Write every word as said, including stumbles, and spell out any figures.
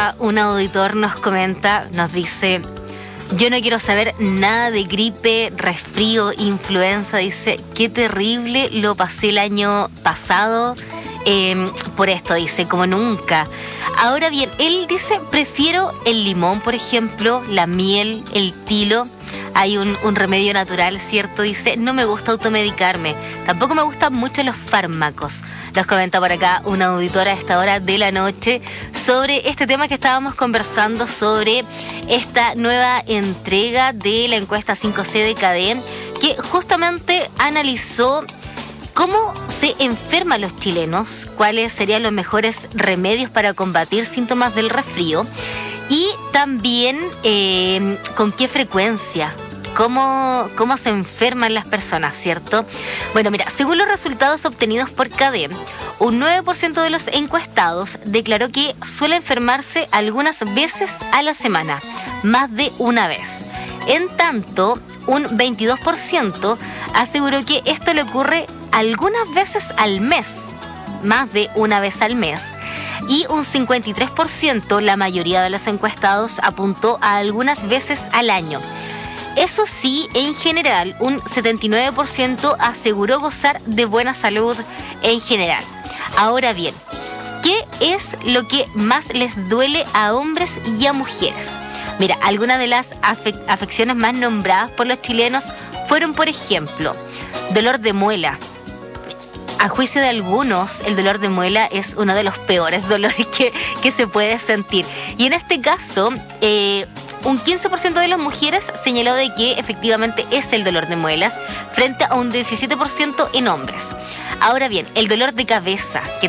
acá un auditor nos comenta, nos dice: yo no quiero saber nada de gripe, resfrío, influenza. Dice, qué terrible lo pasé el año pasado eh, por esto, dice, como nunca. Ahora bien, él dice, prefiero el limón, por ejemplo, la miel, el tilo. Hay un, un remedio natural, ¿cierto? Dice, no me gusta automedicarme. Tampoco me gustan mucho los fármacos. Nos comenta por acá una auditora a esta hora de la noche sobre este tema que estábamos conversando, sobre esta nueva entrega de la encuesta cinco C de C A D E, que justamente analizó cómo se enferman los chilenos, cuáles serían los mejores remedios para combatir síntomas del resfrío y también eh, con qué frecuencia. Cómo, cómo se enferman las personas, ¿cierto? Bueno, mira, según los resultados obtenidos por C A D E, un nueve por ciento de los encuestados declaró que suele enfermarse algunas veces a la semana, más de una vez. En tanto, un veintidós por ciento aseguró que esto le ocurre algunas veces al mes, más de una vez al mes. Y un cincuenta y tres por ciento, la mayoría de los encuestados, apuntó a algunas veces al año. Eso sí, en general, un setenta y nueve por ciento aseguró gozar de buena salud en general. Ahora bien, ¿qué es lo que más les duele a hombres y a mujeres? Mira, algunas de las afec- afecciones más nombradas por los chilenos fueron, por ejemplo, dolor de muela. A juicio de algunos, el dolor de muela es uno de los peores dolores que, que se puede sentir. Y en este caso, eh, un quince por ciento de las mujeres señaló de que efectivamente es el dolor de muelas, frente a un diecisiete por ciento en hombres. Ahora bien, el dolor de cabeza, que